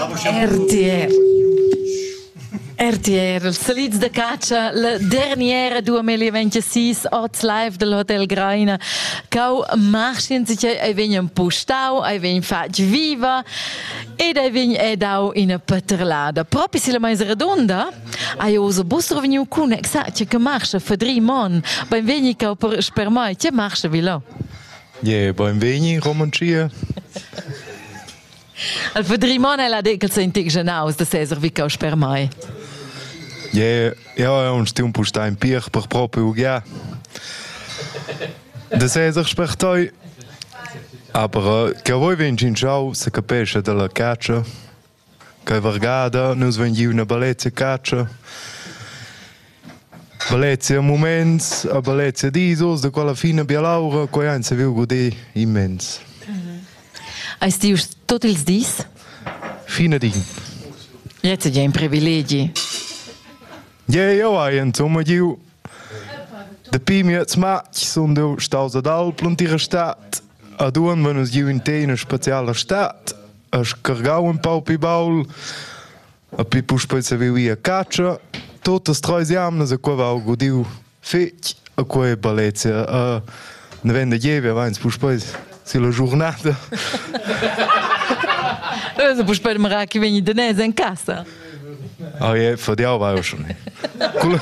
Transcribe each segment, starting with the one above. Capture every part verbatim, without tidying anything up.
R T R. R T R, il Saliz da Caccia, la derniera duemilaventisei, Oz Live dell'Hotel Graina, cau marchen sich ei vegn postau, ei vegn fatg viva, ed ei vegn edau in a paterlada. Proprio si la mais redonda, ai oso bostro vegnu cun exact che marcha fadri mon, ben vegni cau per spermai, che marcha vi lo? Yeah, ben vegni romancia. Al fadri mon è la decal sa intig genaus da Cesar vi cau spermai. Ja, ja, un stiu un pusta in pier per proprio ja. De Cesar spertoi. Aber che voi vengi in ciao se capisce della caccia. Che vergada nus vengi una bellezza caccia. Bellezza moments, a bellezza d'isos, de quella fine bia Laura, coi ein se viu gode immens. Hai stiu tot ils dis? Fine din. Jetzt è un privilegi. Ja, ja, hai insomma diu. De pimiets match sunt du staus ad Alp und ihre Stadt. Ad un wenn us diu in tena specialer Stadt. As cargau un pau pi baul. A pi puspa se viu a caccia. Totes trois jamnas a qua vau godiu fetch. A qua bellezza. A ne vende jeve avans puspa si la giornata. Also puspa de maraki veni danese in casa. Ah ja, für die auch war ja schon. Cool.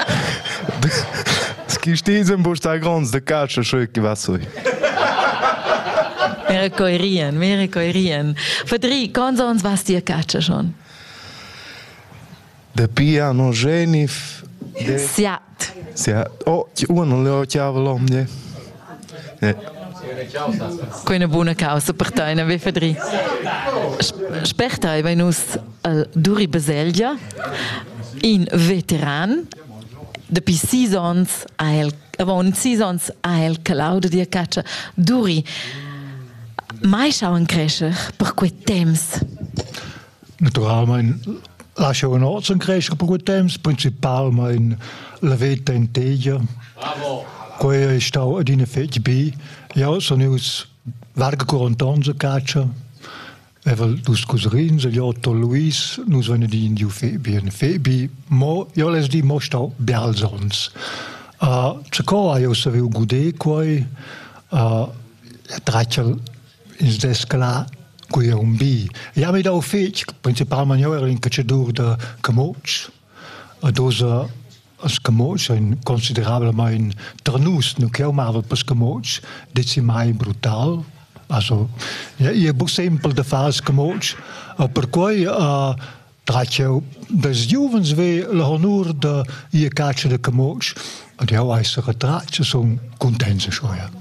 Skistisen bostai grons de caccia schöki vassoi. Mere coerien, mere coerien. Fadri, ganz ons was die caccia schon. De piano genif. De... Siat. Siat. Oh, uno le ho chiavelom, ja. Ja. Con una buona causa per te, ne ve Fadri. Spertai vai nus al Duri Baselgia, in veteran, depi sis ans a el, avon sis ans a el calauda di a caccia. Duri, mai schauen crescer per quei temps? Naturalmein lasciavo un orzo crescer per quei temps, principalmein la veta in tegia. Bravo! Quei è stau ad in effetti bi. Ja, sono us varga quarant'onza caccia. Evel dus cusrins, gli otto Luis, nus venne di in diu febi. In febi, mo, io les di mo stau bialzons. Uh, Ceco io saviu gude quai, uh, traccial ins descala qui è un bi. Ja mi dau fec, principalmente io ero in cacciadur de Camoch, a dosa as Camoch, ein considerablemein ternus, nu che mavel pas Camoch, decimai brutal. Also, ja, je boek simpel de fase Camoch, uh, per cui uh, traccio des juvens we le honor de je caccia de Camoch, en jou eisere traccio son contenze schoia.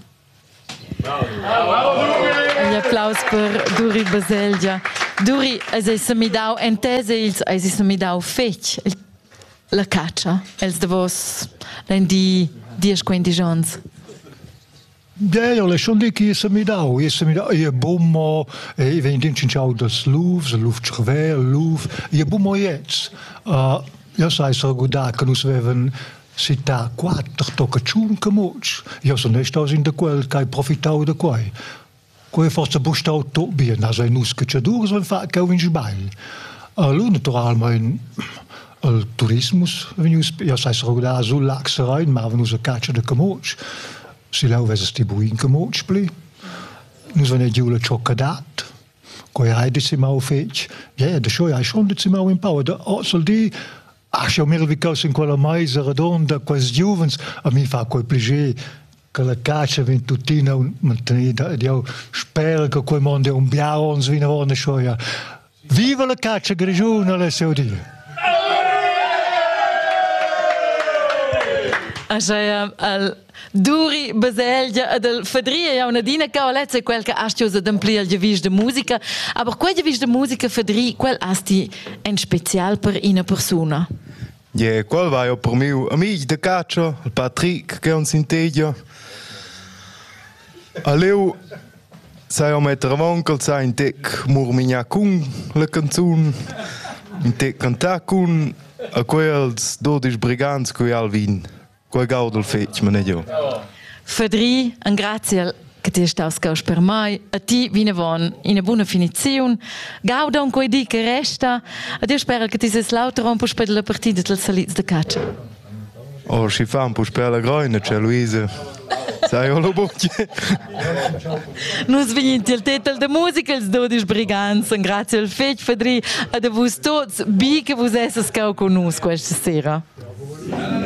Un applaus per Duri Baselgia. Duri, es è semidau entese, es è semidau fec, la caccia, els de vos, len di dies quinti giorns. Ja, io le schon di che se mi dau, io se mi dau, io bommo, io vengo in cinciau des Louvre, il Louvre Cerver, il Louvre, io bommo jetzt. Uh, io sai so guda che nus veven città quattro tocca ciun Camoch. Io sono ne staus in de quel che hai profittau de quai. Quai forse bustau tot bien, also ein nus che c'è dur, so fa che in sbail. Uh, lu naturalmein il turismus, io sai so guda sul laxerein, ma venus a caccia de Camoch. Si lau veses ti buin Camoch pli. Nus vene giù la cioccadat. Quai hai decimau fec. Ja, de schoi hai schon decimau in pau. Da ossel di, ach, io mir vi caus in quella maisa redonda, quais giuvens, a mi fa quel pliger che la caccia vien tuttina un mantenida, ed io spero che quel mondo è un biao ons vina vorne schoia. Viva la caccia grigiuna, le seu dire. Așa, al Duri Baselgia ed al Fadria ja una dina ca olezza quel che asti usa d'ampli al gevis de musica, aber quel gevis de musica Fadri, quel asti en special per una persona. Ja, quel va io per miu amic de caccia, il Patrick che è un sintegia. Aleu sai o metter avonkel sai in tec murmigna cun la canzun, in tec canta cun a quels dodici brigands coi al vin. Quel gaudel fetch, ma ne io. Fadri, un grazie che ti staus caus per mai, a ti vinavon in una buona finizione, gaudon quei di che resta, ed io spero che ti ses lauter un po' per la partita del Saliz de Caccia. Oh, si fa un po' per la groina, c'è Luisa. Sai, ho lo bucchie. Nus vegniti il titel de musica, ils dodici briganza, grazie al fetch Fedri, ed a vos tots, bi che vos esses cau con nus questa sera.